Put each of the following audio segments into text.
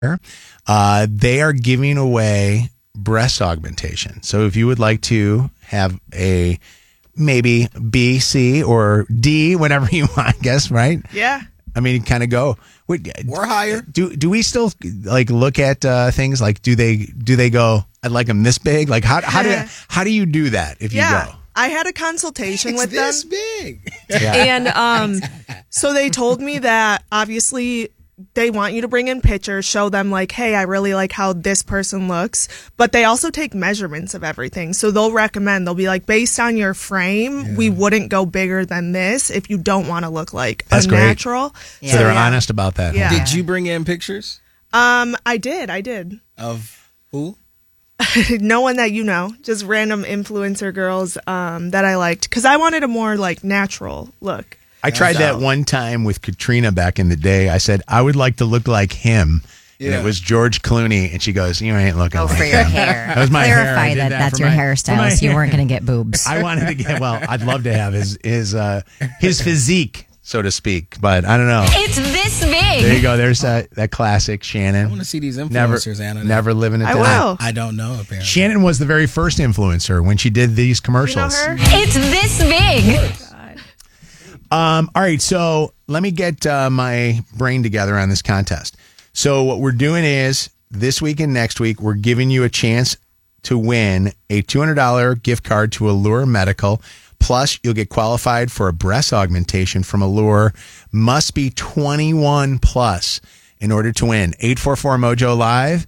They are giving away breast augmentation. So if you would like to have a maybe B, C, or D, whenever you want, I guess, right? Yeah. I mean, kind of go. Wait, or higher. Do we still like look at things like do they go? I'd like them this big. Like how do you do that if you go? I had a consultation with them. It's this big. Yeah. And so they told me that obviously they want you to bring in pictures, show them like, hey, I really like how this person looks. But they also take measurements of everything. So they'll be like, based on your frame, we wouldn't go bigger than this if you don't want to look like unnatural. So they're honest about that. Yeah. Did you bring in pictures? I did. Of who? No one that you know, just random influencer girls that I liked because I wanted a more like natural look. I tried that one time with Katrina back in the day. I said, I would like to look like him. And it was George Clooney. And she goes, you ain't looking like for your hair. That was my hair. Clarify that's your hairstyle, so you weren't going to get boobs. I wanted to get, I'd love to have his physique, so to speak. But I don't know. It's this big. There you go. There's that classic Shannon. I want to see these influencers, Anna. Never living it down. I will. I don't know, apparently. Shannon was the very first influencer when she did these commercials. You know her? It's this big. All right, so let me get my brain together on this contest. So what we're doing is this week and next week, we're giving you a chance to win a $200 gift card to Allure Medical. Plus, you'll get qualified for a breast augmentation from Allure. Must be 21 plus in order to win. 844-MOJO Live,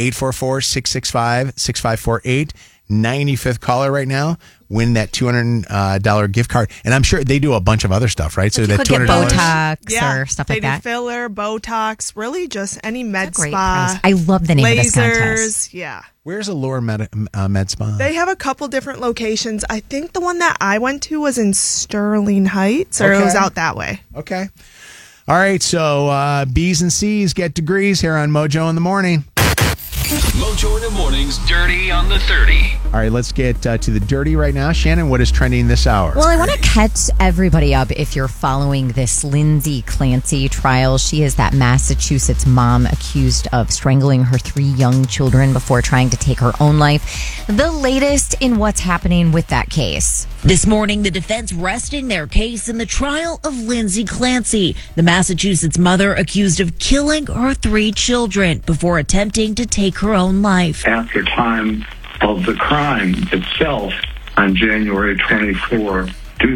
844-665-6548. 95th caller right now. Win that $200 gift card. And I'm sure they do a bunch of other stuff, right? So that could get $200. Botox or stuff like that. They do filler, Botox, really just any med Great spa. price. I love the name of this contest. Lasers, yeah. Where's Allure Med Spa? They have a couple different locations. I think the one that I went to was in Sterling Heights, or it was out that way. Okay. All right, so B's and C's get degrees here on Mojo in the Morning. Mojo in the Morning's Dirty on the 30. All right, let's get to the dirty right now. Shannon, what is trending this hour? Well, I want to catch everybody up if you're following this Lindsay Clancy trial. She is that Massachusetts mom accused of strangling her 3 young children before trying to take her own life. The latest in what's happening with that case. This morning, the defense resting their case in the trial of Lindsay Clancy, the Massachusetts mother accused of killing her 3 children before attempting to take her own life. At the time of the crime itself, on January 24,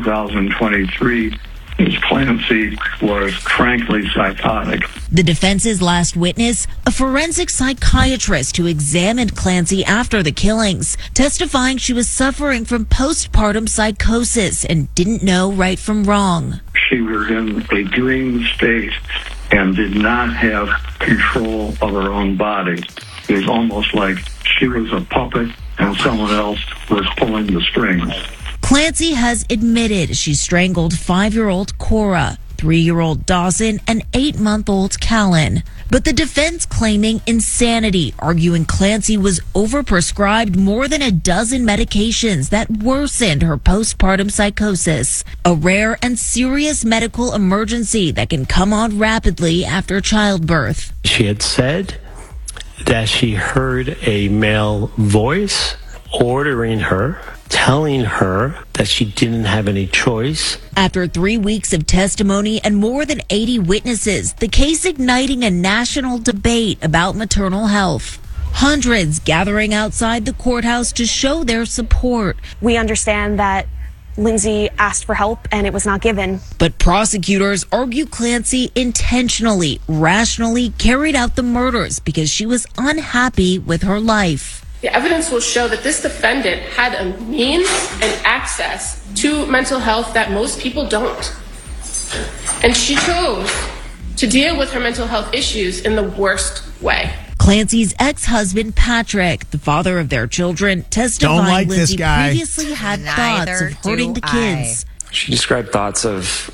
2023, Ms. Clancy was frankly psychotic. The defense's last witness, a forensic psychiatrist who examined Clancy after the killings, testifying she was suffering from postpartum psychosis and didn't know right from wrong. She was in a dream state and did not have control of her own body. It was almost like she was a puppet and someone else was pulling the strings. Clancy has admitted she strangled 5-year-old Cora, 3-year-old Dawson, and 8-month-old Callan. But the defense claiming insanity, arguing Clancy was overprescribed more than a dozen medications that worsened her postpartum psychosis, a rare and serious medical emergency that can come on rapidly after childbirth. She had said that she heard a male voice ordering her, telling her that she didn't have any choice. After 3 weeks of testimony and more than 80 witnesses, the case igniting a national debate about maternal health. Hundreds gathering outside the courthouse to show their support. We understand that Lindsay asked for help and it was not given. But prosecutors argue Clancy intentionally, rationally carried out the murders because she was unhappy with her life. The evidence will show that this defendant had a means and access to mental health that most people don't. And she chose to deal with her mental health issues in the worst way. Clancy's ex-husband, Patrick, the father of their children, testified Lindsay previously had thoughts of hurting the kids. She described thoughts of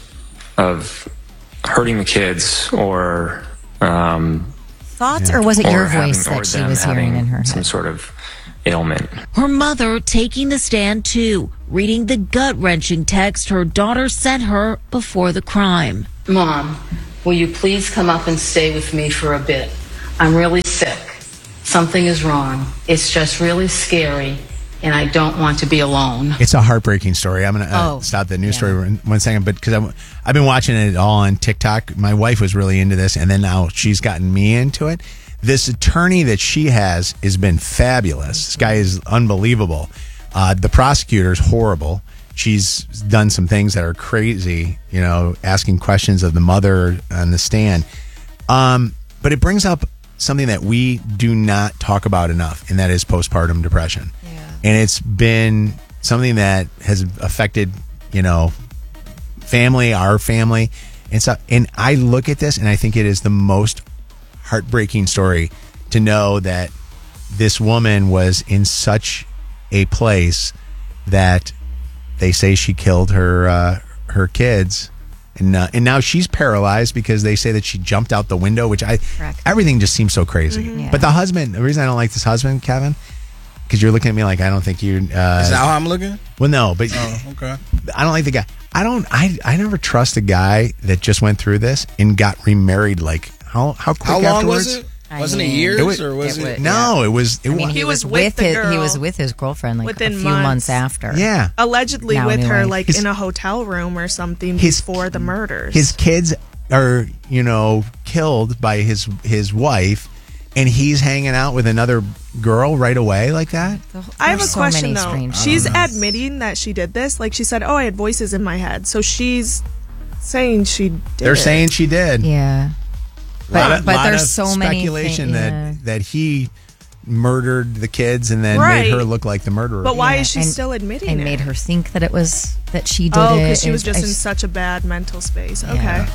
hurting the kids or... Thoughts, or was it your voice that she was hearing in her head? Some sort of ailment. Her mother taking the stand too, reading the gut-wrenching text her daughter sent her before the crime. Mom, will you please come up and stay with me for a bit? I'm really sick. Something is wrong. It's just really scary, and I don't want to be alone. It's a heartbreaking story. I'm going to stop the news story in 1 second, but because I've been watching it all on TikTok. My wife was really into this, and then now she's gotten me into it. This attorney that she has been fabulous. This guy is unbelievable. The prosecutor's horrible. She's done some things that are crazy, asking questions of the mother on the stand. But it brings up something that we do not talk about enough, and that is postpartum depression. Yeah. And it's been something that has affected, our family. And so, and I look at this and I think it is the most heartbreaking story to know that this woman was in such a place that they say she killed her kids, and now she's paralyzed because they say that she jumped out the window, which everything just seems so crazy. Mm-hmm. Yeah. But the husband, the reason I don't like this husband, Kevin, because you're looking at me like I don't think you. Is that how I'm looking? Well, no, but okay. I don't like the guy. I never trust a guy that just went through this and got remarried. Like how quick? How long afterwards? was it? Wasn't it years or was it? No, it was. He was with the girl. He was with his girlfrild like within a few months after. Yeah, allegedly with her, like in a hotel room or something before the murders. His kids are, killed by his wife, and he's hanging out with another girl right away like that. I have a question though. She's admitting that she did this. Like she said, "Oh, I had voices in my head." So she's saying she did. They're saying she did. Yeah. But there's so speculation many that he murdered the kids and then made her look like the murderer. But why is she still admitting and it? made her think that she did it. Oh, because she was just in such a bad mental space. Okay.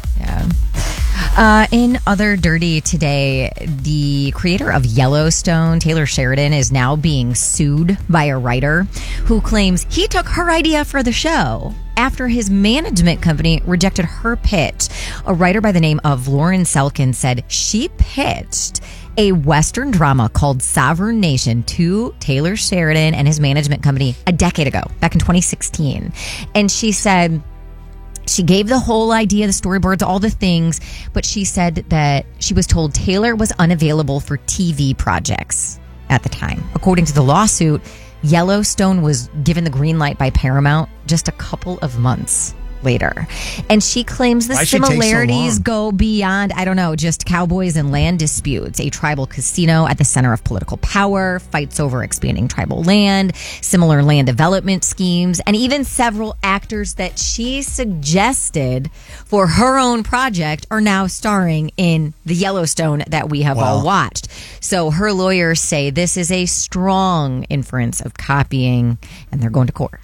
Yeah. In other dirty today, the creator of Yellowstone, Taylor Sheridan, is now being sued by a writer who claims he took her idea for the show after his management company rejected her pitch. A writer by the name of Lauren Selkin said she pitched a Western drama called Sovereign Nation to Taylor Sheridan and his management company a decade ago, back in 2016. And she said she gave the whole idea, the storyboards, all the things, but she said that she was told Taylor was unavailable for TV projects at the time. According to the lawsuit, Yellowstone was given the green light by Paramount just a couple of months later. And she claims the similarities go beyond, just cowboys and land disputes, a tribal casino at the center of political power, fights over expanding tribal land, similar land development schemes, and even several actors that she suggested for her own project are now starring in the Yellowstone that we have all watched. So her lawyers say this is a strong inference of copying, and they're going to court.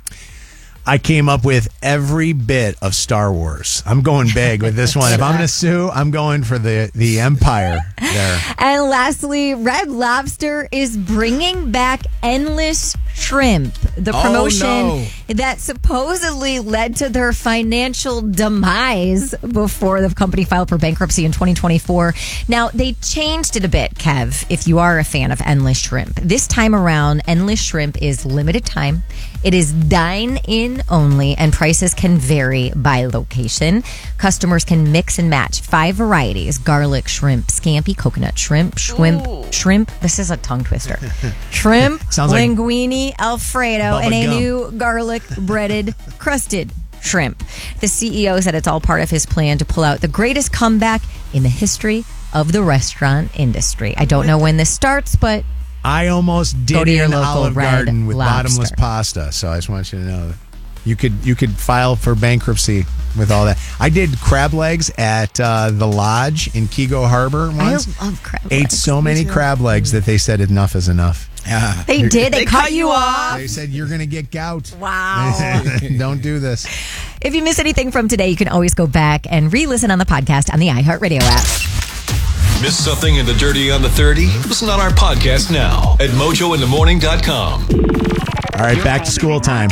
I came up with every bit of Star Wars. I'm going big with this one. If I'm going to sue, I'm going for the Empire there. And lastly, Red Lobster is bringing back Endless Shrimp, the promotion that supposedly led to their financial demise before the company filed for bankruptcy in 2024. Now, they changed it a bit, Kev, if you are a fan of Endless Shrimp. This time around, Endless Shrimp is limited time. It is dine-in only, and prices can vary by location. Customers can mix and match 5 varieties: garlic shrimp, scampi, coconut shrimp, shrimp. This is a tongue twister. Shrimp, linguine, Alfredo, and a new garlic breaded crusted shrimp. The CEO said it's all part of his plan to pull out the greatest comeback in the history of the restaurant industry. I don't know when this starts, but I almost did an Olive Garden with bottomless pasta, so I just want you to know that you could file for bankruptcy with all that. I did crab legs at the Lodge in Kego Harbor once. I love crab legs. Ate so many crab legs that they said enough is enough. They did. They cut you off. They said you're going to get gout. Wow. Don't do this. If you miss anything from today, you can always go back and re-listen on the podcast on the iHeartRadio app. Miss something in the Dirty on the 30? Listen on our podcast now at mojointhemorning.com. All right, back to school time.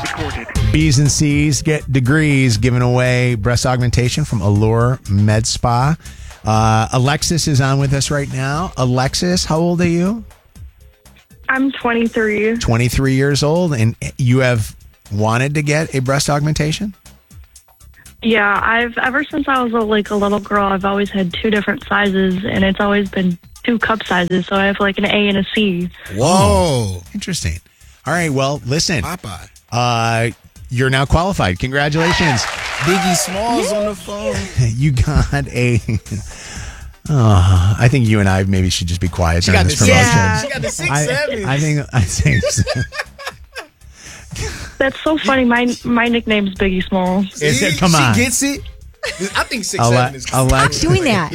B's and C's get degrees giving away breast augmentation from Allure Med Spa. Alexis is on with us right now. Alexis, how old are you? I'm 23. 23 years old, and you have wanted to get a breast augmentation? Yeah, ever since I was a little girl, I've always had 2 different sizes, and it's always been 2 cup sizes, so I have like an A and a C. Whoa. Interesting. All right, well, listen. Popeye. You're now qualified. Congratulations. Biggie Smalls on the phone. You got a... I think you and I maybe should just be quiet during this promotion. Yeah. She got the 6'7". I think That's so funny. My nickname's Biggie Smalls. Come on. She gets it. I think 6'7" is cool. Stop doing that.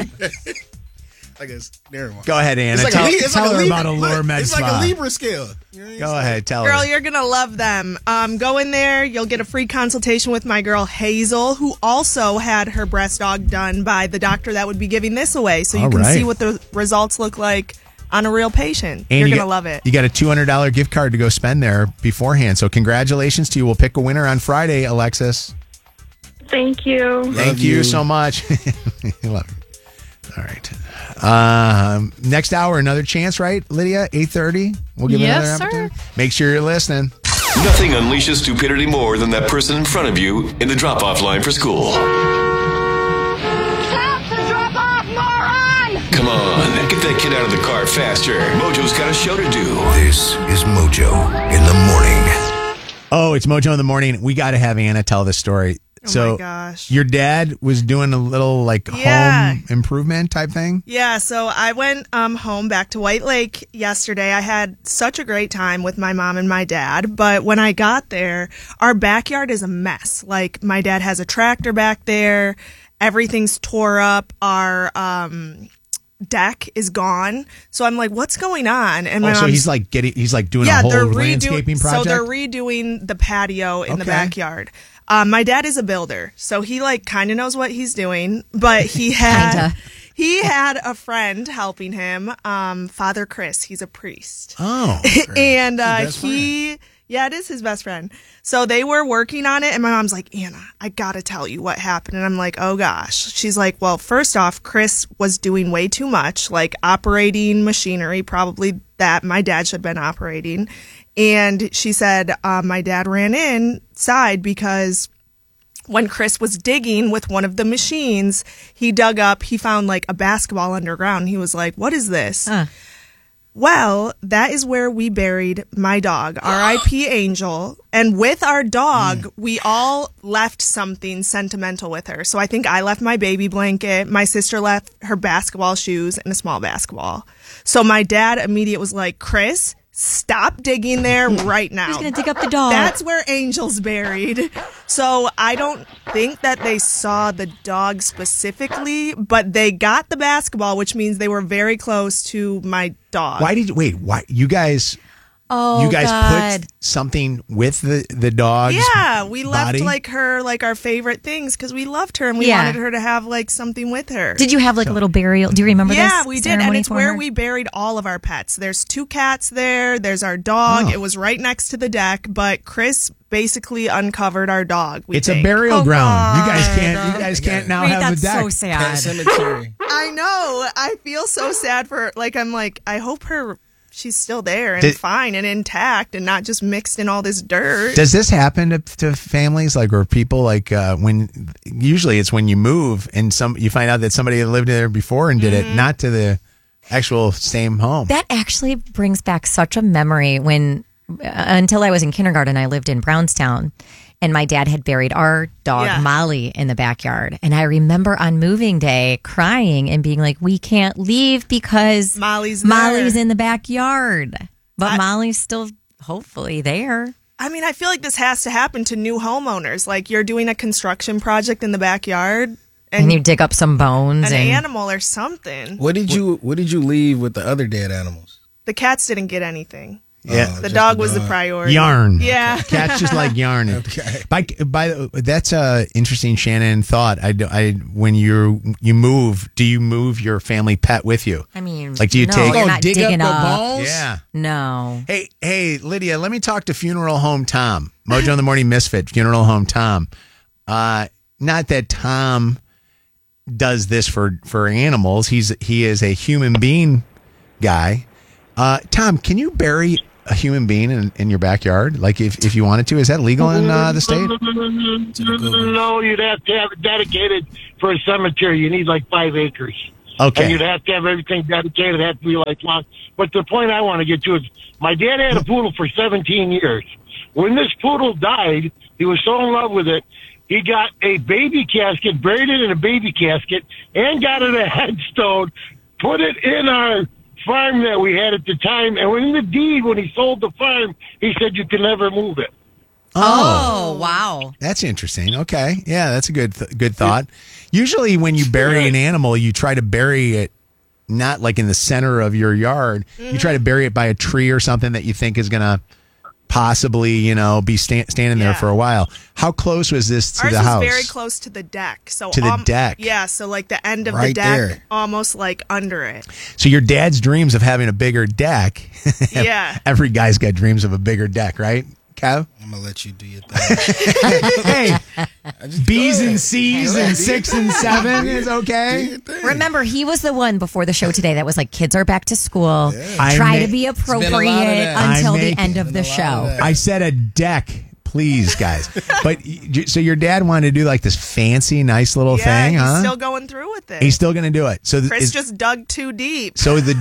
I guess. There. Go ahead, Anna. Tell her about Allure Med It's Spa. like a Libra scale. Go ahead. Tell her. Girl, you're going to love them. Go in there. You'll get a free consultation with my girl, Hazel, who also had her breast aug done by the doctor that would be giving this away. So you can see what the results look like on a real patient. And you're going to love it. You got a $200 gift card to go spend there beforehand. So congratulations to you. We'll pick a winner on Friday, Alexis. Thank you. Thank you so much. Love you. All right. Next hour, another chance, right, Lydia? 8:30. We'll give another opportunity. Make sure you're listening. Nothing unleashes stupidity more than that person in front of you in the drop-off line for school. Stop the drop-off, moron! Come on, get that kid out of the car faster. Mojo's got a show to do. This is Mojo in the morning. Oh, it's Mojo in the morning. We got to have Anna tell this story. Oh my gosh. Your dad was doing a little home improvement type thing? Yeah, so I went home back to White Lake yesterday. I had such a great time with my mom and my dad, but when I got there, our backyard is a mess. Like, my dad has a tractor back there. Everything's tore up. Our deck is gone. So I'm like, what's going on? And my so mom's, he's doing a whole landscaping project? So they're redoing the patio in the backyard. My dad is a builder, so he kind of knows what he's doing, but he had a friend helping him, Father Chris. He's a priest. Oh, and it is his best friend. So they were working on it, and my mom's like, Anna, I gotta tell you what happened. And I'm like, oh gosh. She's like, well, first off, Chris was doing way too much, operating machinery, probably that my dad should have been operating. And she said, my dad ran inside because when Chris was digging with one of the machines, he found a basketball underground. He was like, what is this? Well, that is where we buried my dog, R.I.P. Angel. And with our dog, we all left something sentimental with her. So I think I left my baby blanket. My sister left her basketball shoes and a small basketball. So my dad immediately was like, Chris, stop digging there right now. Who's going to dig up the dog? That's where Angel's buried. So I don't think that they saw the dog specifically, but they got the basketball, which means they were very close to my dog. Why you guys... Oh, you guys God. put something with the dog's we left body? her our favorite things because we loved her and we wanted her to have something with her. Did you have a little burial? Do you remember this? Yeah, we did, and it's where her? we buried all of our pets. There's 2 cats there. There's our dog. Oh. It was right next to the deck, but Chris basically uncovered our dog. It's a burial ground. You guys can't now have a deck. So sad. Cemetery. I know. I feel so sad for I hope she's still there and fine and intact and not just mixed in all this dirt. Does this happen to families or people when usually it's when you move and you find out that somebody lived there before and did it, not to the actual same home? That actually brings back such a memory when until I was in kindergarten, I lived in Brownstown. And my dad had buried our dog, Molly, in the backyard. And I remember on moving day crying and being like, we can't leave because Molly's in the backyard. But Molly's still hopefully there. I mean, I feel like this has to happen to new homeowners. You're doing a construction project in the backyard. And you dig up some bones. An animal or something. What did you leave with the other dead animals? The cats didn't get anything. Yeah, the dog was the priority. Yarn. Yeah, cats just like yarn. Okay. By that's a interesting Shannon thought. When you move, do you move your family pet with you? I mean, do you take? You're not dig digging up the up bones? Yeah. No. Hey, Lydia, let me talk to Funeral Home Tom. Mojo in the Morning Misfit. Funeral Home Tom. Not that Tom does this for animals. He is a human being guy. Tom, can you bury a human being in your backyard? If you wanted to, is that legal in the state? No, you'd have to have it dedicated for a cemetery. You need 5 acres. Okay. And you'd have to have everything dedicated. It had to be lifelong. But the point I want to get to is my dad had a poodle for 17 years. When this poodle died, he was so in love with it, he got a baby casket, buried it in a baby casket, and got it a headstone, put it in our farm that we had at the time. And in the deed, when he sold the farm, he said you can never move it. Oh, wow. That's interesting. Okay. Yeah, that's a good thought. Usually when you bury an animal, you try to bury it not like in the center of your yard. You try to bury it by a tree or something that you think is going to possibly, be standing there for a while. How close was this to Ours the house? was very close to the deck. So To the deck. Yeah, so like the end of the Right deck, there. almost like under it. So your dad's dreams of having a bigger deck. Yeah. Every guy's got dreams of a bigger deck, right, Kev? I'm going to let you do your thing. Hey, B's and C's and 6 and 7 is okay. Remember, he was the one before the show today that was like, kids are back to school. I Try ma- to be It's been a lot of appropriate that. until I the make- end of the show. I said a deck, please, guys. But so your dad wanted to do like this fancy, nice little thing, he's huh? still going through with it. He's still going to do it. So Chris just dug too deep. so the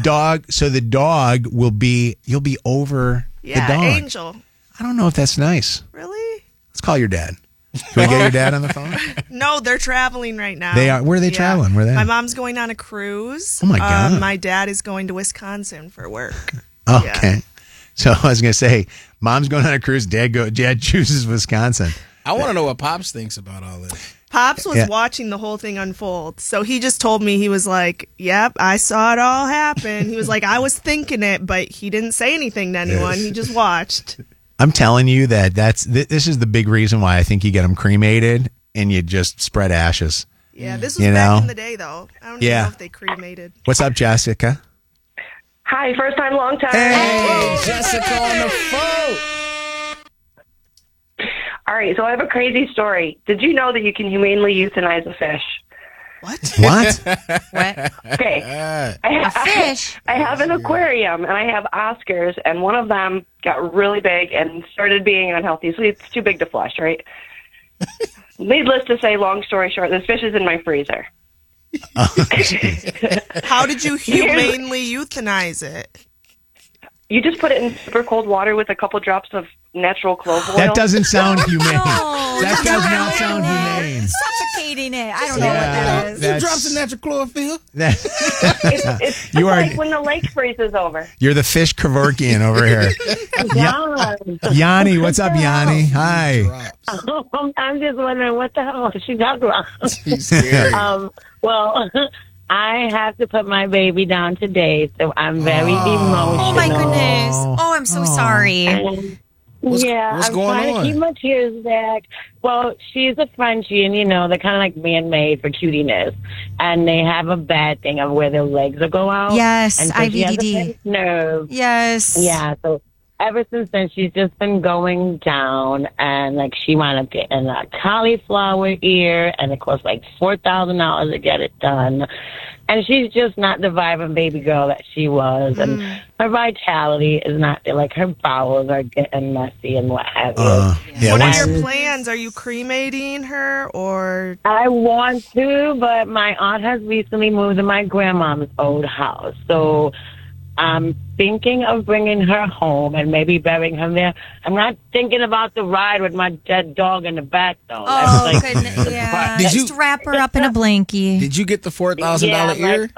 dog will be. You'll be over Yeah, the dog. Angel. I don't know if that's nice. Really? Let's call your dad. Can we get your dad on the phone? No, they're traveling right now. They are. Where are they traveling? Where are they? My mom's going on a cruise. Oh, my God. My dad is going to Wisconsin for work. Oh, Yeah. okay. So I was going to say, mom's going on a cruise. Dad chooses Wisconsin. I want to know what Pops thinks about all this. Pops was Yeah. watching the whole thing unfold. So he just told me, he was like, yep, I saw it all happen. He was like, I was thinking it, but he didn't say anything to anyone. He just watched. I'm telling you that this is the big reason why I think you get them cremated and you just spread ashes. Yeah, this was You back know? in the day, though. I don't even Yeah. know if they cremated. What's up, Jessica? Hi, first time, long time. Hey, Jessica on the phone. All right, so I have a crazy story. Did you know that you can humanely euthanize a fish? What? What? Okay. A fish? I have an aquarium, and I have Oscars, and one of them got really big and started being unhealthy. So it's too big to flush, right? Needless to say, long story short, this fish is in my freezer. How did you humanely euthanize it? You just put it in super cold water with a couple drops of natural clove oil. That doesn't sound humane. No, That does not sound humane. Suffocating it. I don't know what Yeah, that is. that's- Drops of natural chlorophyll. It's You are- like when the lake freezes over. You're the fish Kevorkian over here. Yanni, what's up, Yanni? Hi. I'm just wondering what the hell is she talking about. She's scary. Well, I have to put my baby down today, so I'm very emotional. Oh, my goodness. Oh, I'm so sorry. And, What's I'm going trying on? to keep my tears back. Well, she's a Frenchie, and they're kind of like man-made for cutiness, and they have a bad thing of where their legs will go out. Yes, and so she has a IVDD. pinched nerve. Yes. Yeah, so ever since then, she's just been going down, and like she wound up getting a cauliflower ear, and it cost like $4,000 to get it done. And she's just not the vibrant baby girl that she was, and her vitality is not like her bowels are getting messy and what have you. What are your plans? Are you cremating her or? I want to, but my aunt has recently moved to my grandma's old house, so I'm thinking of bringing her home and maybe burying her there. I'm not thinking about the ride with my dead dog in the back, though. Oh, That's like, goodness. Yeah. Did you- Just wrap her up in a blankie. Did you get the $4,000 Yeah, ear?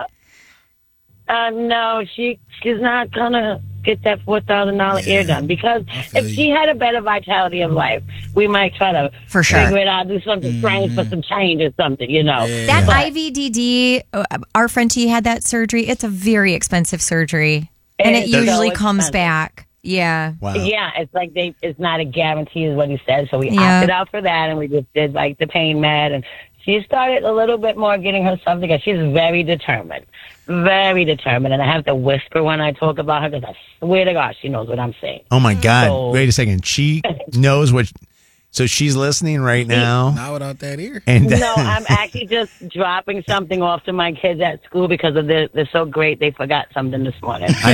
no, she's not gonna get that $4,000 ear done, because if she had a better vitality of life, we might try to For sure. figure it out, do something strange for some change or something, That But- IVDD, our Frenchie had that surgery. It's a very expensive surgery, and it It's so usually comes expensive. back. Yeah. Yeah, it's like it's not a guarantee is what he said. So we Yeah. opted out for that, and we just did like the pain med, and she started a little bit more getting herself together. She's very determined, and I have to whisper when I talk about her, because I swear to God, she knows what I'm saying. Oh my God! So- Wait a second. She knows what. So she's listening right now. Not without that ear. And No, I'm actually just dropping something off to my kids at school because of they're so great. They forgot something this morning. I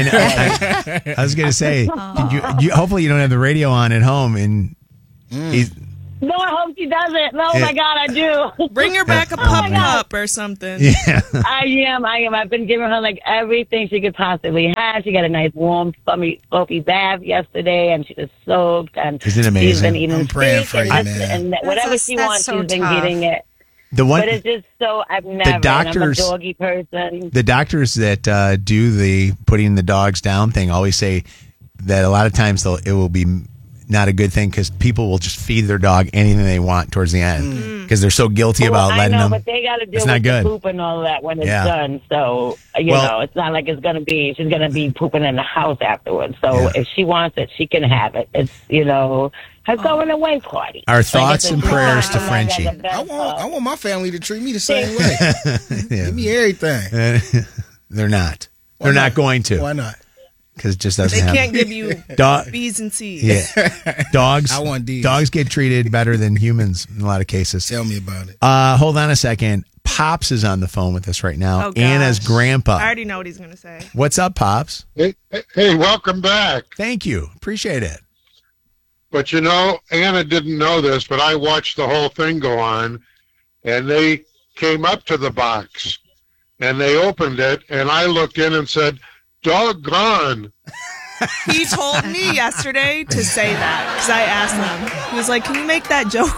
know. I was gonna say, hopefully you don't have the radio on at home, and he's. No, I hope she doesn't. Oh, Yeah. my God, I do. Bring her back a pup cup or something. Yeah. I am. I've been giving her, like, everything she could possibly have. She got a nice, warm, soapy bath yesterday, and she was soaked. And Isn't it she's amazing? been eating I'm praying steak for you, and, man. and whatever she wants, so she's been tough. getting it. The one, But it's just so, I've never, and I'm a doctors- doggy person. the doctors that do the putting the dogs down thing always say that a lot of times it will be not a good thing because people will just feed their dog anything they want towards the end because they're so guilty about I letting know, them. but they got to deal It's with not good. the poop and all of that when it's Yeah. done. So, you Well- know, it's not like she's going to be pooping in the house afterwards. So if she wants it, she can have it. It's, her going away party. Our thoughts it's a and prayers to drama, Frenchie. like a best I want my family to treat me the same way. Yeah. Give me everything. They're not. Why They're not not? going to. Why not? Because it just doesn't They happen. can't give you Dog- B's and C's. Yeah. Dogs. I want D's. Dogs get treated better than humans in a lot of cases. Tell me about it. Hold on a second. Pops is on the phone with us right now. Oh, gosh. Anna's grandpa. I already know what he's going to say. What's up, Pops? Hey, welcome back. Thank you. Appreciate it. But Anna didn't know this, but I watched the whole thing go on, and they came up to the box, and they opened it, and I looked in and said, "Doggone." He told me yesterday to say that because I asked him. He was like, "Can you make that joke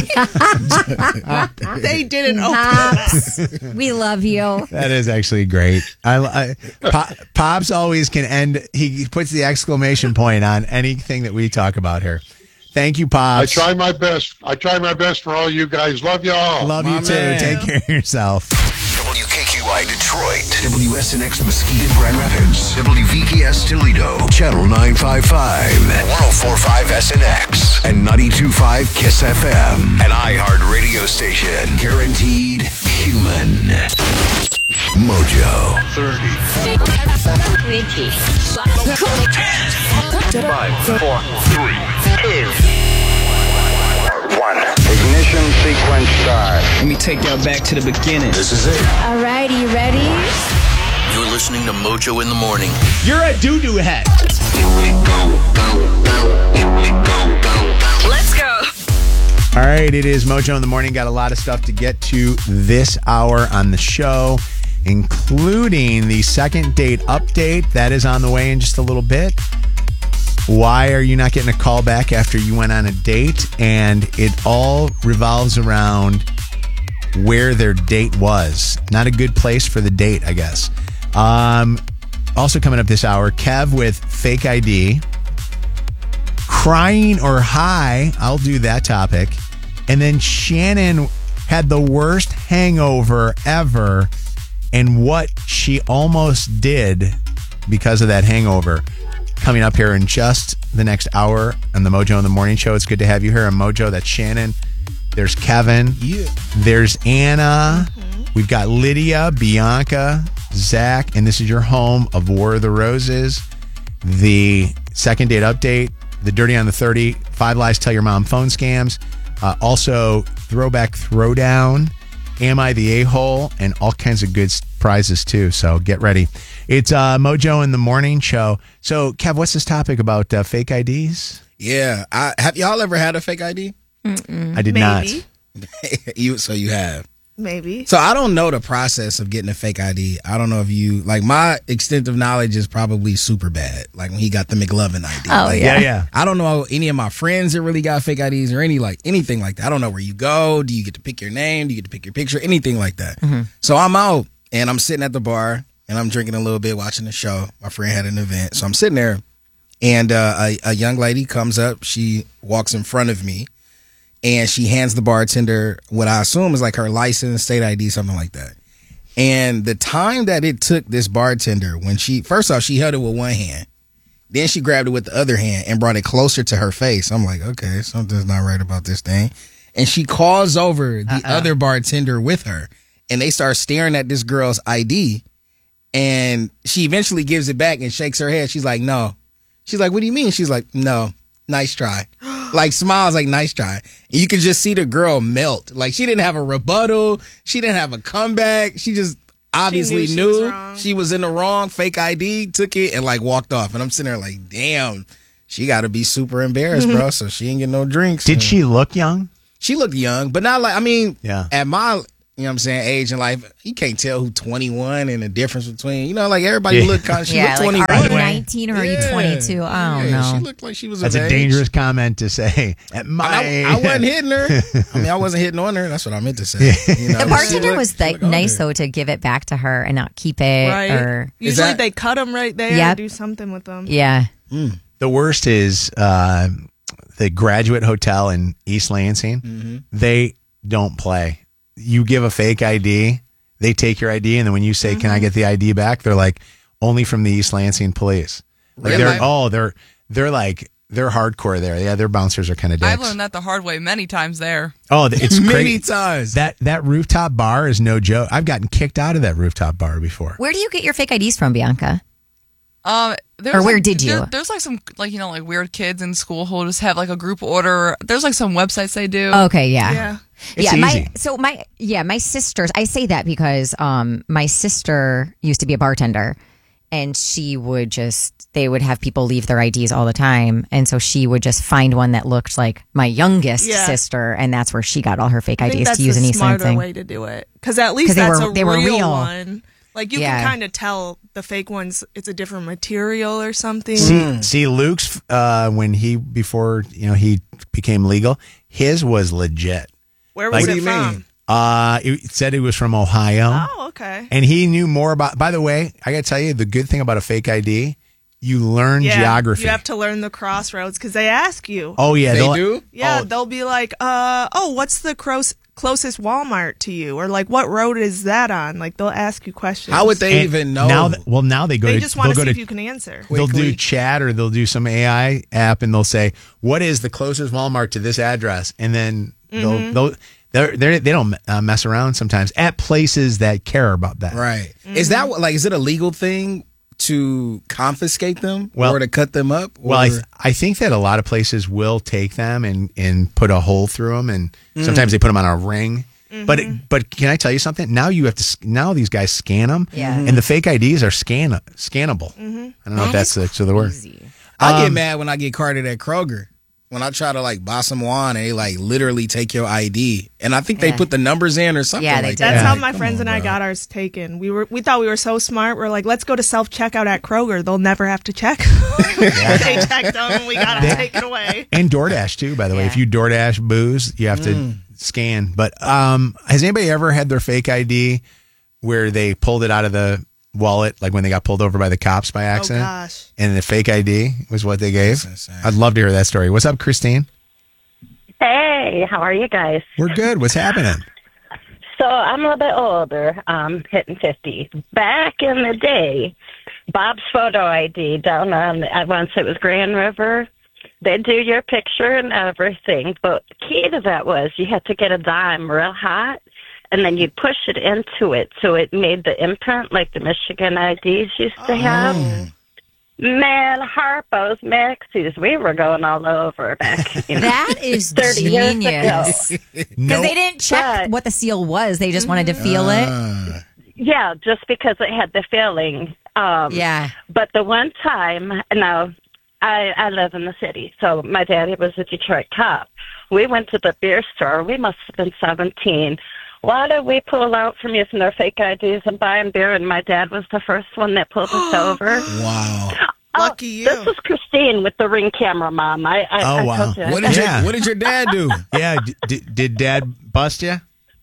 for me?" They didn't open Pops, it. we love you. That is actually great. Pops always can end. He puts the exclamation point on anything that we talk about here. Thank you, Pops. I try my best. I try my best for all you guys. Love y'all. Love you too. man. Take care of yourself. WKQI Detroit, WSNX Muskegon Grand Rapids, WVKS Toledo, Channel 955, 104.5 SNX, and 92.5 KISS FM. An iHeart radio station. Guaranteed human. Mojo. 30. 5, 4, 3, 2, 1. Ignition sequence start. Let me take y'all back to the beginning. This is it. All right, you ready? You're listening to Mojo in the Morning. You're a doo-doo head. Let's go. All right, it is Mojo in the Morning. Got a lot of stuff to get to this hour on the show, including the second date update. That is on the way in just a little bit. Why are you not getting a call back after you went on a date? And it all revolves around where their date was. Not a good place for the date, I guess. Also coming up this hour, Kev with fake ID. Crying or high, I'll do that topic. And then Shannon had the worst hangover ever and what she almost did because of that hangover. Coming up here in just the next hour on the Mojo in the Morning Show. It's good to have you here on Mojo. That's Shannon. There's Kevin. Yeah. There's Anna. We've got Lydia, Bianca, Zach, and this is your home of War of the Roses. The second date update, the Dirty on the 30, 5 Lies Tell Your Mom phone scams. Also, Throwback Throwdown, Am I the A-Hole, and all kinds of good prizes too. So get ready. It's Mojo in the Morning Show. So, Kev, what's this topic about fake IDs? Yeah. Have y'all ever had a fake ID? I did not. So you have. Maybe. So I don't know the process of getting a fake ID. I don't know if you like my extent of knowledge is probably super bad. Like when he got the McLovin ID. Oh, like, yeah. I don't know any of my friends that really got fake IDs or anything like that. I don't know where you go. Do you get to pick your name? Do you get to pick your picture? Anything like that. So I'm out and I'm sitting at the bar and I'm drinking a little bit, watching the show. My friend had an event, so I'm sitting there, and a young lady comes up. She walks in front of me. And she hands the bartender what I assume is like her license, state ID, something like that. And the time that it took this bartender when first off, she held it with one hand. Then she grabbed it with the other hand and brought it closer to her face. I'm like, okay, something's not right about this thing. And she calls over the other bartender with her. And they start staring at this girl's ID. And she eventually gives it back and shakes her head. She's like, no. She's like, what do you mean? She's like, no. Nice try. Like smiles like nice try. And you can just see the girl melt. Like she didn't have a rebuttal. She didn't have a comeback. She just obviously knew she was in the wrong, fake ID, took it and like walked off. And I'm sitting there like, damn, she got to be super embarrassed, bro. So she ain't get no drinks. Did she look young? She looked young, but not like, I mean, Yeah. at my, you know what I'm saying, age in life, you can't tell who 21 and the difference between, you know, like everybody Yeah. look kind of, she Yeah, looked like, 21. are you 19 or are you 22? I don't know. She looked like she was That's of a age. dangerous comment to say. At my I wasn't hitting her. I mean, I wasn't hitting on her. That's what I meant to say. You know? The bartender She was looked nice, older. though, to give it back to her and not keep it. Right. Or Usually they cut them right there Yep. and do something with them. Yeah. The worst is the Graduate Hotel in East Lansing. They don't play. You give a fake ID, they take your ID, and then when you say, "Can I get the ID back?" They're like, "Only from the East Lansing police." Like Really? they're hardcore there. Yeah, their bouncers are kind of dicks. I've learned that the hard way many times there. Oh, it's Many crazy. times. That rooftop bar is no joke. I've gotten kicked out of that rooftop bar before. Where do you get your fake IDs from, Bianca? There's Or where like- did you? There's like some like weird kids in school who just have like a group order. There's like some websites they do. Okay, yeah. Yeah. It's easy. My sisters, I say that because my sister used to be a bartender and they would have people leave their IDs all the time, and so she would just find one that looked like my youngest Yeah. sister, and that's where she got all her fake I think IDs that's to use in the East smarter Lansing. way to do it, because at least 'Cause they that's were- a they were real real. one. Like you Yeah. can kind of tell the fake ones. It's a different material or something. See, Luke's when before he became legal, his was legit. Where was Like- it from? It said it was from Ohio. Oh, okay. And he knew more about. By the way, I got to tell you, the good thing about a fake ID, you learn geography. You have to learn the crossroads because they ask you. Oh yeah, They do? Yeah, Oh, they'll be like, what's the closest Walmart to you? Or like, what road is that on? Like, they'll ask you questions. How would they and even know? Now they go They to. just want to they'll see go if to- you can answer. They'll do quickly? chat or they'll do some AI app and they'll say, "What is the closest Walmart to this address?" And then they don't mess around sometimes at places that care about that. Right. Is that what, like, is it a legal thing to confiscate them Well- or to cut them up? Well, Or- I think that a lot of places will take them and put a hole through them, and sometimes they put them on a ring. But can I tell you something? Now you have to. Now these guys scan them, and the fake IDs are scannable. I don't know if that's the word. I get mad when I get carded at Kroger. When I try to like buy some wine and they like literally take your ID. And I think they put the numbers in or something Yeah, they like do. that. That's how Like, my come friends on, and I bro. got ours taken. We thought we were so smart. We're like, let's go to self checkout at Kroger. They'll never have to check. They checked them and we got them taken away. And DoorDash too, by the way. If you DoorDash booze, you have to scan. But has anybody ever had their fake ID where they pulled it out of the wallet, like when they got pulled over by the cops by accident? gosh. And the fake ID was what they gave? I'd love to hear that story. What's up, Christine? Hey, how are you guys? We're good. What's happening? So I'm a little bit older, hitting 50. Back in the day, Bob's photo ID down on, once it was Grand River, they'd do your picture and everything. But the key to that was you had to get a dime real hot, and then you'd push it into it so it made the imprint like the Michigan IDs used to have. Man, Harpo's, Maxie's, we were going all over back. That is 30 years genius. ago. Because they didn't check what the seal was. They just wanted to feel it. Yeah, just because it had the feeling. Yeah. But the one time, now, I live in the city, so my daddy was a Detroit cop. We went to the beer store. We must have been 17. Why did we pull out from using our fake IDs and buying beer? And my dad was the first one that pulled us over. Wow. Lucky you. This was Christine with the Ring camera, Mom. I told you. What did your dad do? Yeah. Did Dad bust you?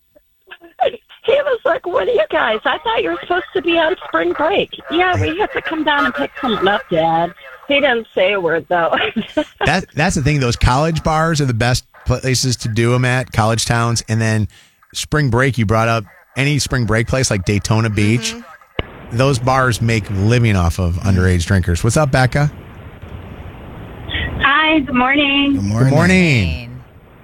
He was like, what are you guys? I thought you were supposed to be on spring break. Yeah, we have to come down and pick something up, Dad. He didn't say a word, though. That's the thing. Those college bars are the best places to do them at, college towns. And then spring break, you brought up any spring break place like Daytona Beach. Those bars make living off of underage drinkers. What's up, Becca? Hi, good morning. Good morning.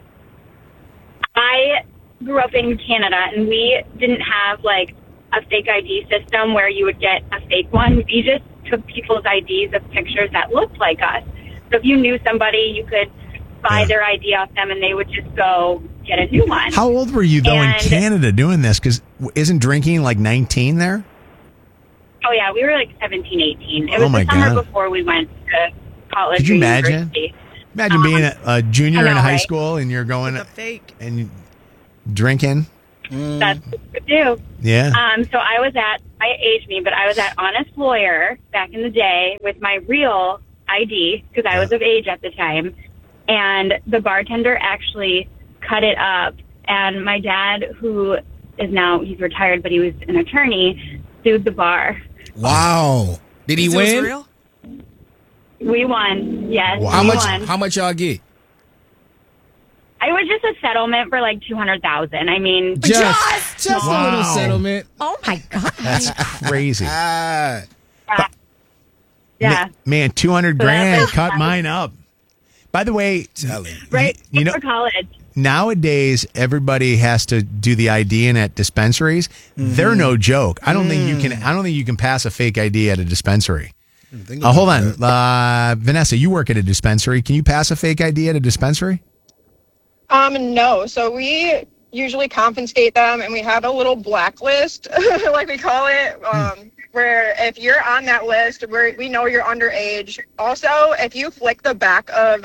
I grew up in Canada, and we didn't have like a fake ID system where you would get a fake one. We just took people's IDs of pictures that looked like us. So if you knew somebody, you could buy their ID off them, and they would just go get a new one. How old were you, though, in And- Canada doing this? Because isn't drinking like 19 there? Oh, yeah, we were like 17, 18. It Oh, was my the summer God. before we went to college Could or you imagine? university. Imagine being a junior I know, in high right? school and you're going fake and drinking. That's what we do. Yeah. So I aged me, but I was at Honest Lawyer back in the day with my real ID because I was of age at the time. And the bartender actually cut it up. And my dad, who is now, he's retired, but he was an attorney, sued the bar. Wow. Did he win? We won. Yes. Wow. We won. How much y'all get? It was just a settlement for like $200,000. I mean, Just a little settlement. Oh my god, that's crazy. Yeah. Man, 200 grand cut mine up. By the way, Right. you know, For college. nowadays everybody has to do the IDing at dispensaries. They're no joke. I don't think you can pass a fake ID at a dispensary. Hold on, Vanessa, you work at a dispensary. Can you pass a fake ID at a dispensary? No. So we usually confiscate them, and we have a little blacklist, like we call it, where if you're on that list, we know you're underage. Also, if you flick the back of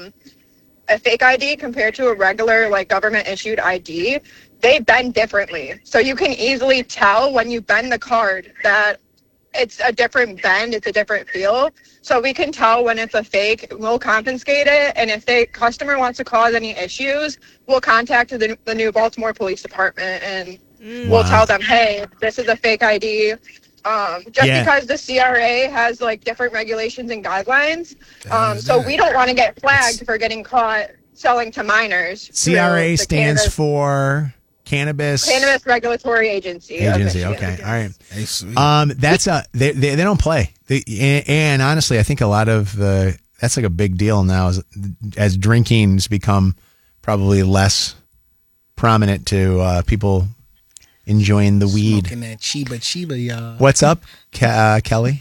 a fake ID compared to a regular, like, government-issued ID, they bend differently. So you can easily tell when you bend the card that it's a different bend, it's a different feel. So we can tell when it's a fake, we'll confiscate it, and if the customer wants to cause any issues, we'll contact the New Baltimore Police Department, and we'll tell them, hey, this is a fake ID. Because the CRA has, like, different regulations and guidelines, so we don't want to get flagged for getting caught selling to minors. CRA stands for Cannabis Regulatory Agency. of Michigan. Okay, all right. That's they don't play. And honestly, I think a lot of that's like a big deal now as drinking's become probably less prominent to people enjoying the weed. Smoking that Chiba, y'all. What's up, Kelly?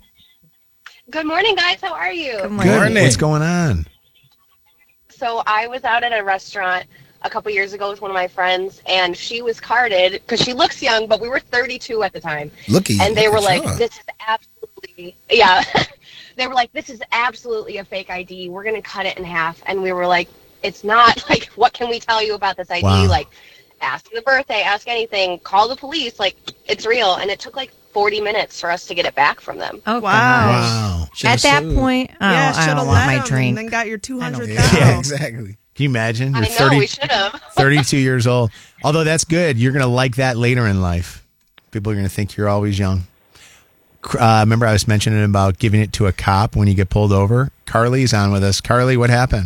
Good morning, guys. How are you? Good morning. What's going on? So I was out at a restaurant a couple years ago with one of my friends, and she was carded because she looks young, but we were 32 at the time. Look at you. And they were like, y'all. this is absolutely, yeah. They were like, this is absolutely a fake ID. We're going to cut it in half. And we were like, it's not. Like, what can we tell you about this ID? Wow. Like, ask the birthday, ask anything, call the police. Like, it's real. And it took like 40 minutes for us to get it back from them. Oh, Wow. At that point, I don't want my drink. And then got your 200,000. Yeah, exactly. Can you imagine? I You're know, we should have. 32 years old. Although that's good. You're going to like that later in life. People are going to think you're always young. Remember I was mentioning about giving it to a cop when you get pulled over? Carly's on with us. Carly, what happened?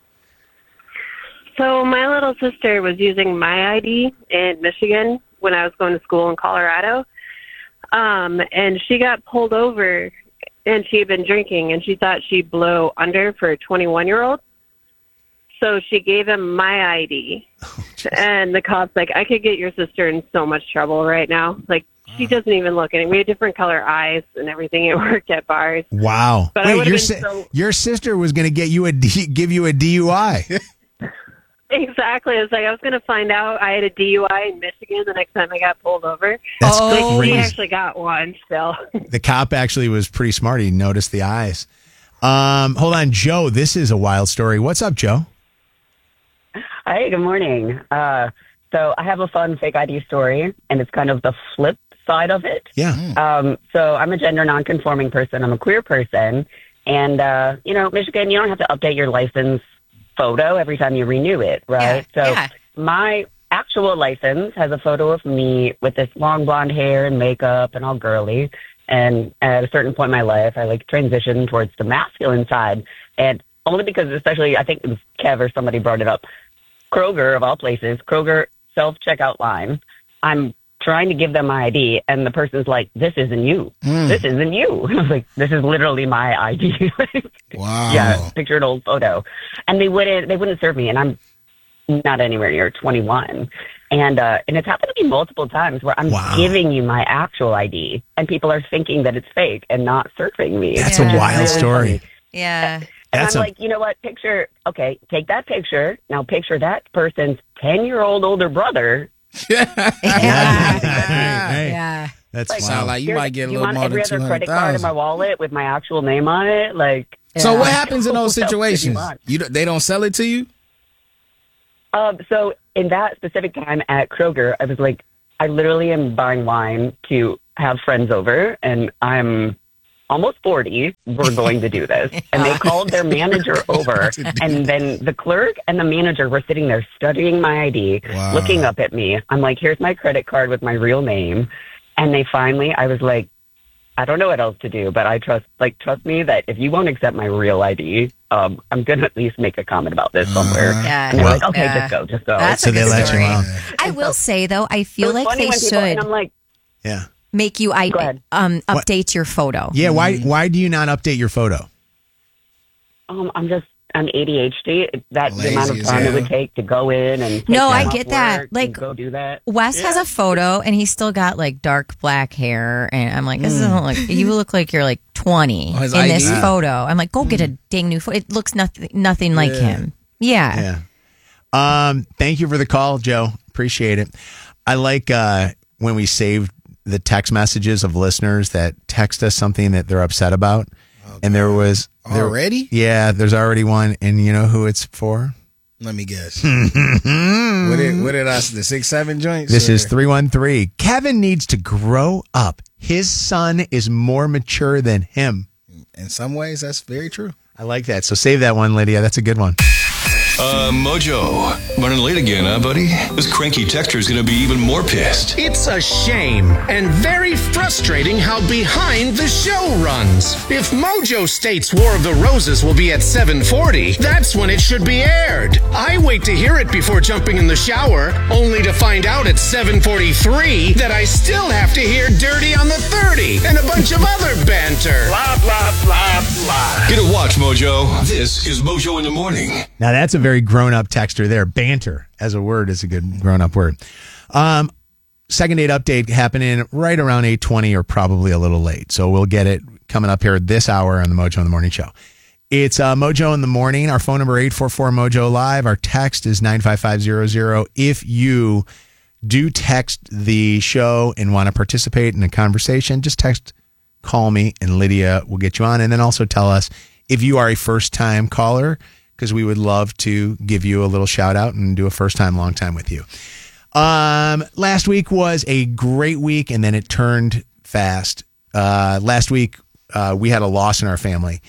So my little sister was using my ID in Michigan when I was going to school in Colorado. And she got pulled over, and she had been drinking, and she thought she'd blow under for a 21-year-old. So she gave him my ID. And the cop's like, I could get your sister in so much trouble right now. Like, she doesn't even look at it. We had different color eyes and everything. It worked at bars. Wow. But I Wait, would've your sister was going to get you give you a DUI. Exactly. It was like I was going to find out I had a DUI in Michigan the next time I got pulled over. That's Like, crazy. he actually got one still. The cop actually was pretty smart. He noticed the eyes. Hold on, Joe. This is a wild story. What's up, Joe? Hi, good morning. So I have a fun fake ID story, and it's kind of the flip side of it. Yeah. So I'm a gender nonconforming person. I'm a queer person. And, Michigan, you don't have to update your license photo every time you renew it, right? My actual license has a photo of me with this long blonde hair and makeup and all girly. And at a certain point in my life, I transitioned towards the masculine side. And only because, especially, I think it was Kev or somebody brought it up, Kroger, of all places, Kroger self-checkout line. I'm trying to give them my ID, and the person's like, this isn't you. This isn't you. I was like, this is literally my ID. Wow. Yeah, picture an old photo. And they wouldn't serve me, and I'm not anywhere near 21. And it's happened to me multiple times where I'm giving you my actual ID, and people are thinking that it's fake and not serving me. That's a wild story. Yeah. And I'm like, you know what? Take that picture. Now picture that person's 10-year-old older brother. Yeah. That's like, sound like you might get a you little want more every than other credit card in my 200,000. wallet with my actual name on it. Like, So what happens in those What else could you situations? want? They don't sell it to you? So in that specific time at Kroger, I was like, I literally am buying wine to have friends over, and I'm almost 40. We're going to do this. And they called their manager over, and then the clerk and the manager were sitting there studying my ID, looking up at me. I'm like, here's my credit card with my real name. And they finally, I was like, I don't know what else to do, but I trust me that if you won't accept my real ID, I'm going to at least make a comment about this somewhere. Yeah. And they're like, okay, just go. That's So a they good let you story. out. I will say though, I feel It was like funny they when people- and should I'm like, Yeah. make you update your photo. Yeah. Why do you not update your photo? I'm ADHD. That's the amount of Lazy as time it hell. would take to go in and take No, time I off get that. work Like, and go do that. Wes has a photo and he's still got like dark black hair, and I'm like, this doesn't look. You look like you're like 20 his in this ID? photo. I'm like, go get a dang new photo. It looks nothing like him. Yeah. Thank you for the call, Joe. Appreciate it. I like when we save the text messages of listeners that text us something that they're upset about. Okay. And there was Already? Yeah, there's already one, and you know who it's for? Let me guess. What did I say? The 6-7 joints? This is 313. Kevin needs to grow up. His son is more mature than him. In some ways, that's very true. I like that. So save that one, Lydia. That's a good one. Mojo, running late again, huh, buddy? This cranky texture's gonna be even more pissed. It's a shame and very frustrating how behind the show runs. If Mojo states War of the Roses will be at 7:40, that's when it should be aired. I wait to hear it before jumping in the shower, only to find out at 7:43 that I still have to hear Dirty on the 30 and a bunch of other banter. Blah, blah, blah, blah. Get a watch, Mojo. This is Mojo in the Morning. Now, that's a very grown-up texter there. Banter as a word is a good grown-up word. Second date update happening right around 8:20 or probably a little late. So we'll get it coming up here this hour on the Mojo in the Morning show. It's Mojo in the Morning. Our phone number 844-MOJO Live. Our text is 95500. If you do text the show and want to participate in a conversation, just text call me and Lydia will get you on. And then also tell us if you are a first-time caller, because we would love to give you a little shout out and do a first time, long time with you. Last week was a great week, and then it turned fast. Last week, we had a loss in our family.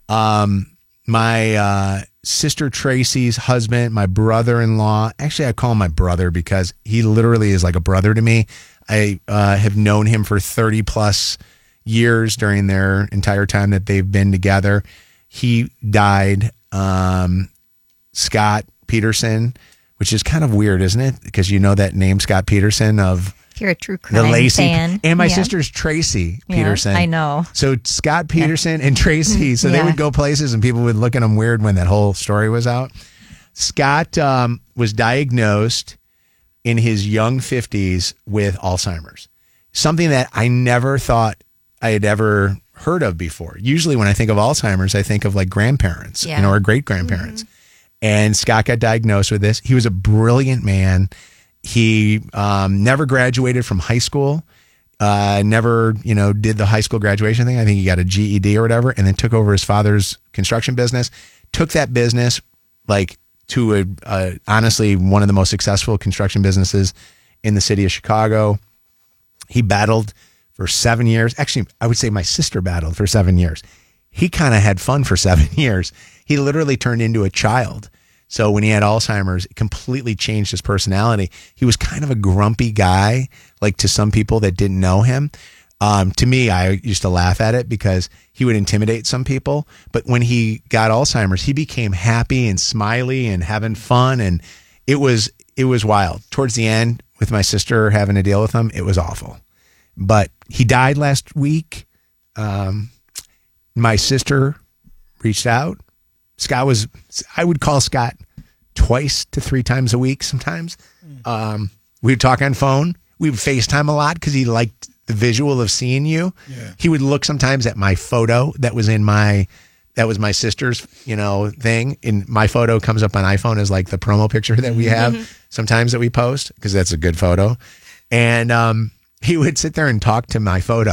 My sister Tracy's husband, my brother-in-law, actually I call him my brother because he literally is like a brother to me. I have known him for 30 plus years during their entire time that they've been together. He died. Scott Peterson, which is kind of weird, isn't it? Because you know that name, Scott Peterson, of If you're a true crime the Lacey, fan. and my Yeah. sister's Tracy Yeah, Peterson. I know. So Scott Peterson and Tracy, so they Yeah. would go places and people would look at them weird when that whole story was out. Scott was diagnosed in his young 50s with Alzheimer's, something that I never thought I had ever heard of before. Usually when I think of Alzheimer's, I think of like grandparents, or great grandparents. And Scott got diagnosed with this. He was a brilliant man. He never graduated from high school, never, did the high school graduation thing. I think he got a GED or whatever, and then took over his father's construction business, took that business like to honestly, one of the most successful construction businesses in the city of Chicago. He battled for 7 years. Actually, I would say my sister battled for 7 years. He kind of had fun for 7 years. He literally turned into a child. So when he had Alzheimer's, it completely changed his personality. He was kind of a grumpy guy, like to some people that didn't know him. To me, I used to laugh at it because he would intimidate some people. But when he got Alzheimer's, he became happy and smiley and having fun. And it was wild. Towards the end, with my sister having to deal with him, it was awful. But he died last week. My sister reached out. I would call Scott 2 to 3 times a week sometimes. We would talk on phone. We would FaceTime a lot because he liked the visual of seeing you. Yeah. He would look sometimes at my photo that was my sister's, thing. And my photo comes up on iPhone as like the promo picture that we have sometimes that we post because that's a good photo. And he would sit there and talk to my photo.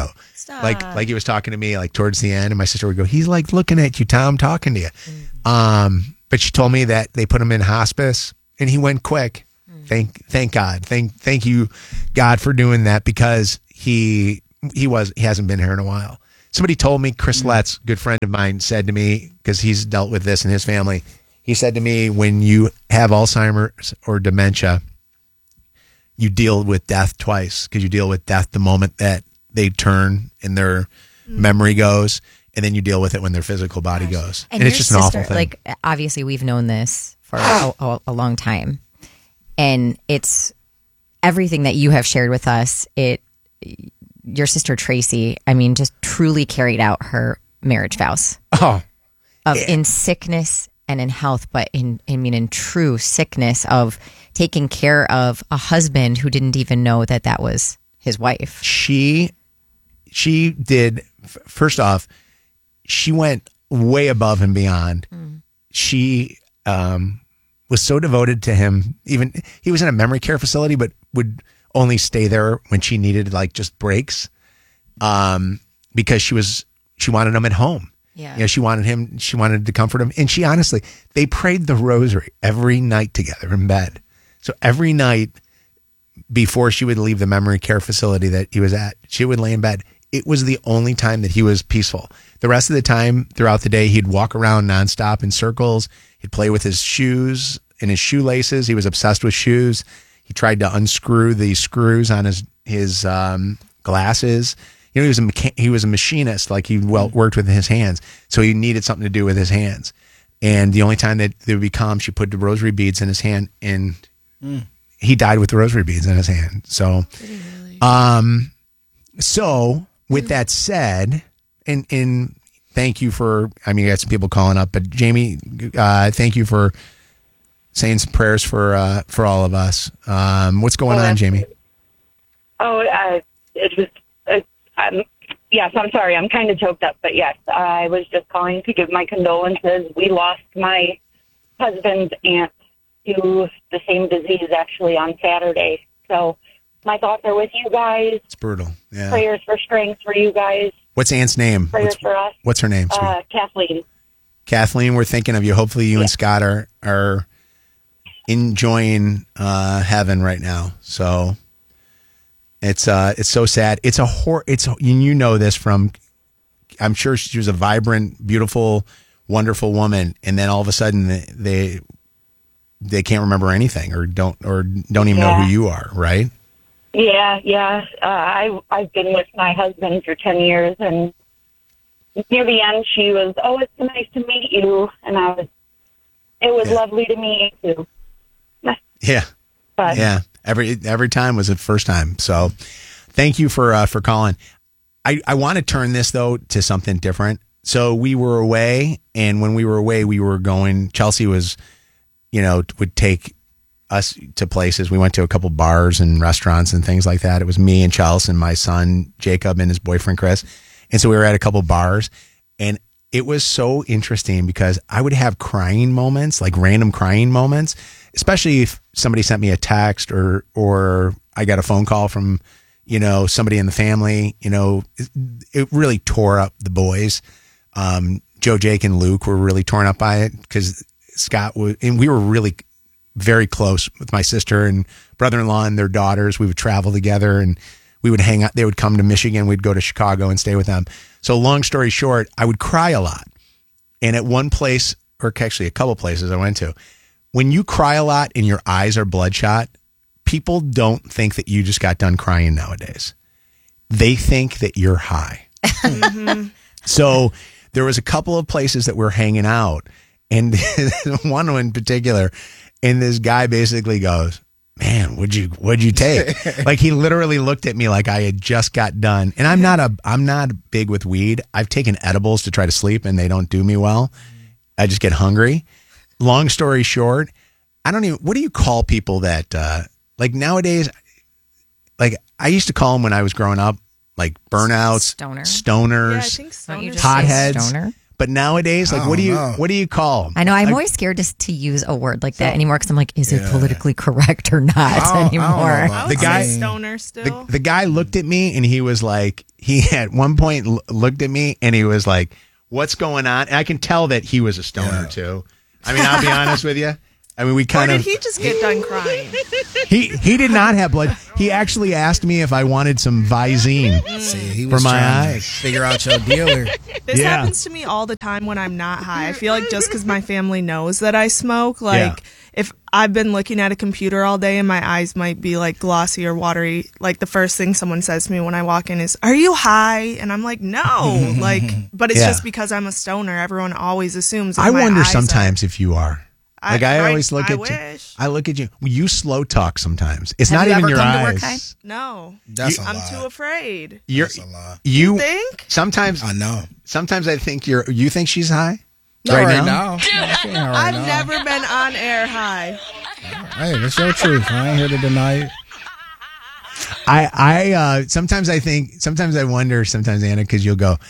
Stop. Like he was talking to me like towards the end, and my sister would go, "He's like looking at you, Tom, talking to you." But she told me that they put him in hospice, and he went quick. Thank God. Thank you, God, for doing that, because he hasn't been here in a while. Somebody told me, Chris Letts, good friend of mine, said to me, because he's dealt with this in his family, he said to me, when you have Alzheimer's or dementia, you deal with death twice, because you deal with death the moment that they turn and their memory goes, and then you deal with it when their physical body goes. And it's just an awful thing. Like, obviously, we've known this for a long time. And it's everything that you have shared with us. Your sister Tracy, I mean, just truly carried out her marriage vows. In sickness and in health, but in true sickness, of taking care of a husband who didn't even know that was his wife. She did. First off, she went way above and beyond. She was so devoted to him. Even he was in a memory care facility, but would only stay there when she needed like just breaks, because she wanted him at home. Yeah, you know, she wanted to comfort him, and she honestly, they prayed the rosary every night together in bed. So every night before she would leave the memory care facility that he was at, she would lay in bed. It was the only time that he was peaceful. The rest of the time throughout the day, he'd walk around nonstop in circles. He'd play with his shoes and his shoelaces. He was obsessed with shoes. He tried to unscrew the screws on his glasses. You know, he was a machinist. Like, he worked with his hands, so he needed something to do with his hands. And the only time that they would be calm, she put the rosary beads in his hand, and he died with the rosary beads in his hand. So, so with that said, and thank you for, I mean, you got some people calling up, but Jamie, thank you for saying some prayers for all of us. What's going on, Jamie? Yes, I'm sorry. I'm kind of choked up, but yes, I was just calling to give my condolences. We lost my husband's aunt to the same disease actually on Saturday. So my thoughts are with you guys. It's brutal. Yeah. Prayers for strength for you guys. What's Aunt's name? Prayers for us. What's her name? Kathleen. Kathleen, we're thinking of you. Hopefully you and Scott are enjoying heaven right now. So it's so sad. It's you know this from, I'm sure she was a vibrant, beautiful, wonderful woman, and then all of a sudden they can't remember anything or don't even know who you are, right? Yeah. I've been with my husband for 10 years, and near the end, she was, "Oh, it's nice to meet you," and it was lovely to meet you too. Yeah, but yeah. Every time was the first time. So, thank you for calling. I want to turn this though to something different. So we were away, and when we were away, we were going. Chelsea was, would take us to places. We went to a couple bars and restaurants and things like that. It was me and Chelsea and my son Jacob and his boyfriend Chris. And so we were at a couple bars, and it was so interesting because I would have crying moments, like random crying moments, especially if somebody sent me a text or I got a phone call from, somebody in the family. It really tore up the boys. Joe, Jake, and Luke were really torn up by it because Scott and we were really very close with my sister and brother-in-law and their daughters. We would travel together and we would hang out. They would come to Michigan. We'd go to Chicago and stay with them. So long story short, I would cry a lot. And at one place, or actually a couple places I went to, when you cry a lot and your eyes are bloodshot, people don't think that you just got done crying nowadays. They think that you're high. So there was a couple of places that we're hanging out, and one in particular, and this guy basically goes, "Man, what'd you take?" Like, he literally looked at me like I had just got done. And I'm not big with weed. I've taken edibles to try to sleep, and they don't do me well. I just get hungry. Long story short, what do you call people that, like nowadays, like I used to call them when I was growing up, like burnouts, stoners, Yeah, I think stoners. hotheads. Stoner? But nowadays, like, what do you call them? I know. I'm always scared to use a word like that anymore because I'm like, is it politically correct or not anymore? The guy, stoner still. The guy looked at me and he was like, he at one point looked at me and he was like, "What's going on?" And I can tell that he was a stoner too. I mean, I'll be honest with you. I mean, we kind or of. did he just get done crying? He did not have blood. He actually asked me if I wanted some Visine he for was my trying to eyes. figure out your dealer. This happens to me all the time when I'm not high. I feel like just because my family knows that I smoke, like if I've been looking at a computer all day and my eyes might be like glossy or watery, like the first thing someone says to me when I walk in is, "Are you high?" And I'm like, "No," but it's just because I'm a stoner. Everyone always assumes. I my wonder eyes sometimes if you are. Like I always look I at wish. you. I look at you. You slow talk sometimes. It's Have not you even ever your come to eyes. work high? No, That's I'm too afraid. You're, You think? Sometimes I know. Sometimes I think you think she's high. Not right now. I've never been on air high. Hey, that's your truth. I ain't here to deny it. I sometimes I wonder sometimes, Anna, because you'll go,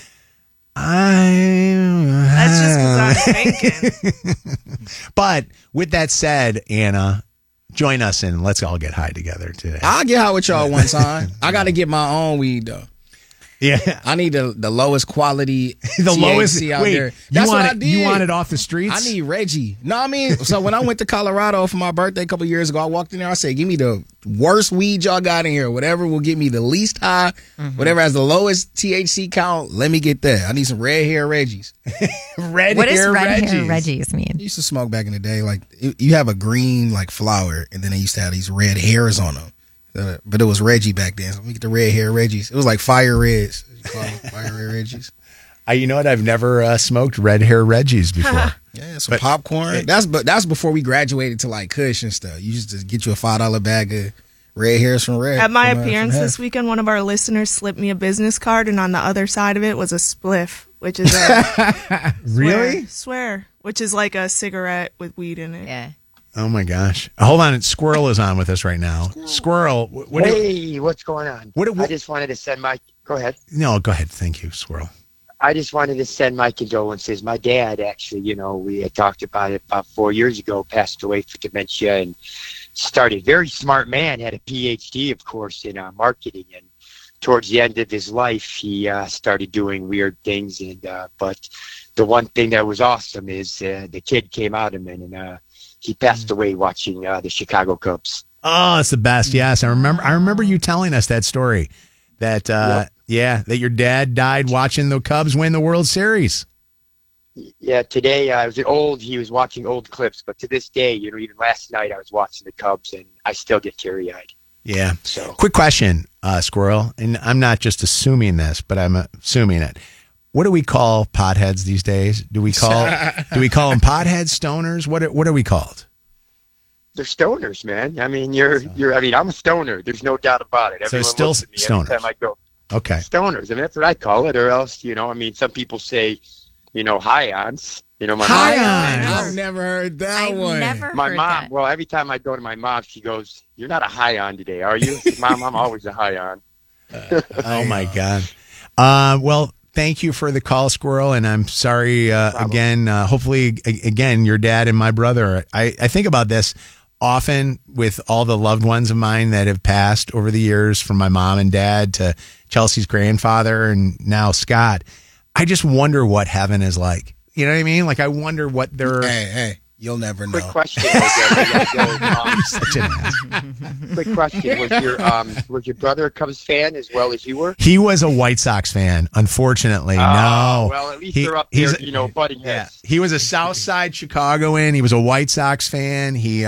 That's just because I'm thinking. But with that said, Anna, join us and let's all get high together today. I'll get high with y'all one time. I got to get my own weed though. Yeah, I need the lowest quality. The THC lowest. out Wait, there. That's what I did. You want it off the streets? I need Reggie. No, I mean, so when I went to Colorado for my birthday a couple years ago, I walked in there. I said, "Give me the worst weed y'all got in here. Whatever will get me the least high, whatever has the lowest THC count. Let me get that. I need some red hair Reggies." Red What does hair red Reggies? hair Reggies mean? I used to smoke back in the day. Like you have a green like flower, and then they used to have these red hairs on them. But it was Reggie back then. So we get the red hair Reggies. It was like fire reds. Fire red Reggies. You know what? I've never smoked red hair Reggies before. Yeah, some popcorn. That's before we graduated to like Kush and stuff. You used to get you a $5 bag of red hairs from Red. At my appearance this weekend, one of our listeners slipped me a business card, and on the other side of it was a spliff, which is a Really? swear, which is like a cigarette with weed in it. Yeah. Oh my gosh! Hold on, Squirrel is on with us right now. Squirrel, what's going on? What I just wanted to send my. Go ahead. No, go ahead. Thank you, Squirrel. I just wanted to send my condolences. My dad, actually, we had talked about it about 4 years ago, passed away for dementia and started. Very smart man, had a PhD, of course, in marketing. And towards the end of his life, he started doing weird things. And but the one thing that was awesome is the kid came out of him, and he passed away watching the Chicago Cubs. Oh, it's the best. Yes, I remember you telling us that story. That that your dad died watching the Cubs win the World Series. Yeah, today I was old. He was watching old clips, but to this day, even last night I was watching the Cubs, and I still get teary-eyed. Yeah. So, quick question, Squirrel, and I'm not just assuming this, but I'm assuming it. What do we call potheads these days? Do we call them potheads, stoners? What are we called? They're stoners, man. I mean, I'm a stoner. There's no doubt about it. So Everyone still looks at me stoners. every time I go. Okay. Stoners. I mean, that's what I call it. Or else, some people say, high-ons. My I've never heard that one. My mom. Well, every time I go to my mom, she goes, "You're not a high-on today, are you?" Mom, I'm always a high-on. Oh my God. Well, thank you for the call, Squirrel, and I'm sorry again. Hopefully, again, your dad and my brother. I think about this often with all the loved ones of mine that have passed over the years, from my mom and dad to Chelsea's grandfather and now Scott. I just wonder what heaven is like. You know what I mean? Like, I wonder what they're. Hey, you'll never know. Quick question. Such an ass. Quick question. Was your brother a Cubs fan as well as you were? He was a White Sox fan, unfortunately. No. Well, at least they're up there, butting heads. He was a South Side Chicagoan. He was a White Sox fan. He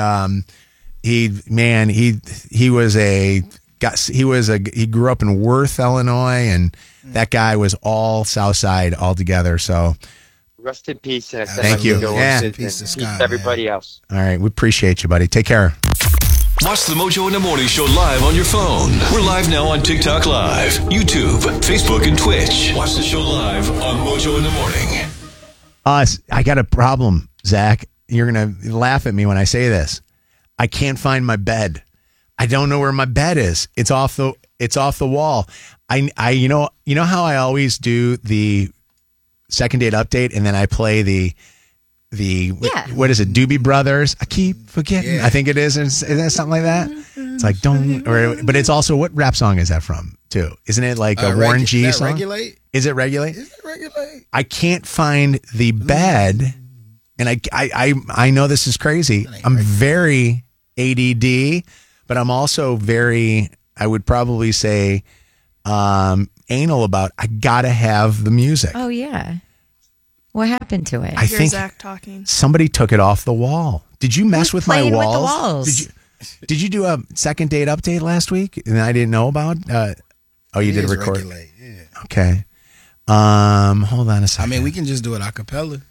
grew up in Worth, Illinois, and that guy was all South Side altogether. So rest in peace. And thank you. Yeah. Peace to everybody else. All right. We appreciate you, buddy. Take care. Watch the Mojo in the Morning Show live on your phone. We're live now on TikTok Live, YouTube, Facebook, and Twitch. Watch the show live on Mojo in the Morning. I got a problem, Zach. You're going to laugh at me when I say this. I can't find my bed. I don't know where my bed is. It's off the wall. You know how I always do the second date update, and then I play the what is it? Doobie Brothers. I keep forgetting. Yeah. I think it is. Isn't it something like that? It's like but it's also, what rap song is that from too? Isn't it like a Warren G is that song? Regulate? Is it Regulate? Is it Regulate? I can't find the bed, and I know this is crazy. I'm very ADD, but I'm also very, I would probably say, anal about. I gotta have the music. Oh yeah. What happened to it? I Here's think Zach talking. somebody took it off the wall. Did you mess with my played walls? with the walls? Did you do a second date update last week and I didn't know about? You did a record. Regulate, yeah. Okay. Hold on a I second. mean, we can just do it a cappella.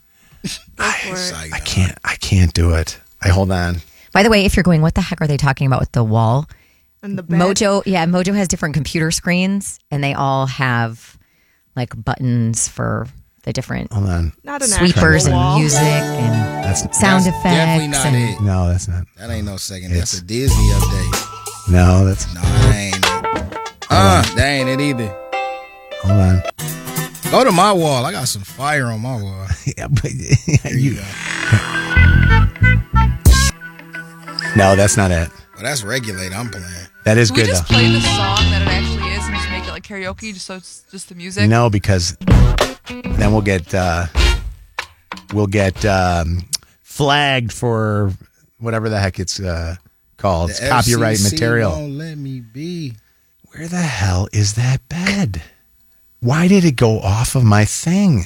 I can't do it. Hold on. By the way, if you're going, what the heck are they talking about with the wall? And the bed. Mojo has different computer screens, and they all have like buttons for the different Hold on. Not an sweepers actual and wall. music and That's sound That's effects. definitely not and- it. No, that's not. That ain't no second. That's a Disney update. No, that's. No, that ain't it. That ain't it either. Hold on. Go to my wall. I got some fire on my wall. Yeah, but Here you go. No, that's not it. Well, that's Regulate I'm playing. That is Can we good just though. play the song that it actually is and just make it like karaoke, just so it's just the music? No, because then we'll get flagged for whatever the heck it's called. It's The copyright FCC material. won't let me be. Where the hell is that bed? Why did it go off of my thing?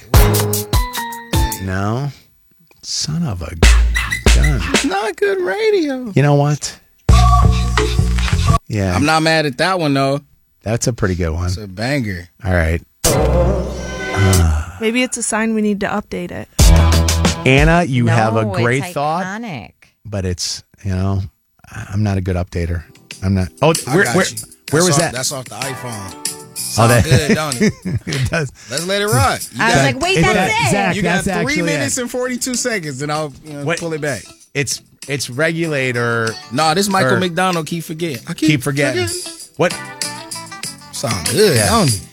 No. Son of a gun. It's not good radio. You know what? Yeah. I'm not mad at that one, though. That's a pretty good one. It's a banger. All right. Maybe it's a sign we need to update it. Anna, you have a No, great it's thought, iconic. but it's, I'm not a good updater. I'm not. Oh, I where got you. where was That's that? off- That's off the iPhone. Oh, Sound good, don't it? It does. Let's let it rock. I was like, wait, that's it. Zach, You got that's 3 actually minutes it. and 42 seconds, and I'll pull it back. It's Regulator. Nah, this Michael Or- McDonald keep forgetting. I Keep forgetting. What? Sound good, don't it?